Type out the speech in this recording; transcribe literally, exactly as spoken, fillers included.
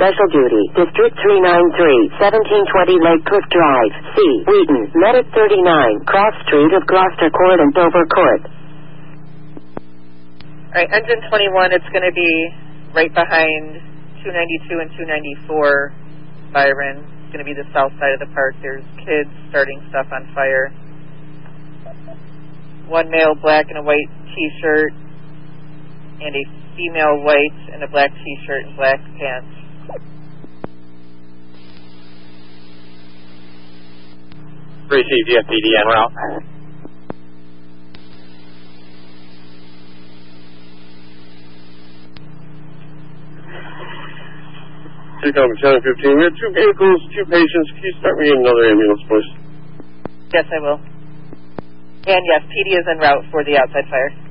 Special Duty, District three ninety-three, seventeen twenty Lake Cliff Drive, C. Wheaton, Medic thirty-nine, Cross Street of Gloucester Court and Dover Court. All right, engine twenty-one, it's going to be right behind two ninety-two and two ninety-four, Byron. It's going to be the south side of the park. There's kids starting stuff on fire. One male black and a white T-shirt, and a female white and a black T-shirt and black pants. Receive D F P D en route. Two Company seven fifteen. We have two vehicles, two patients. Can you start me another ambulance, please? Yes, I will. And yes, P D is en route for the outside fire.